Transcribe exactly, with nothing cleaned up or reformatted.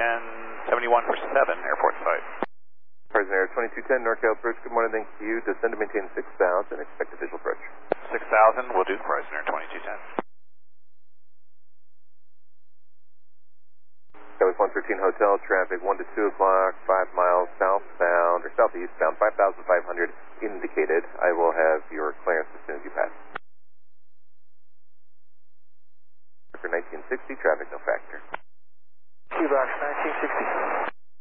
ten seventy-one for seven, airport site. Horizon Air twenty-two ten, NorCal approach, good morning, thank you. Descend to maintain six thousand, expect visual approach. six thousand, will do, Horizon Air twenty-two ten. Skyway one thirteen Hotel, traffic one to two o'clock, five miles southbound, or southeastbound, five thousand five hundred indicated. I will have your clearance as soon as you pass. For nineteen sixty, traffic no factor. Q-Box nineteen sixty.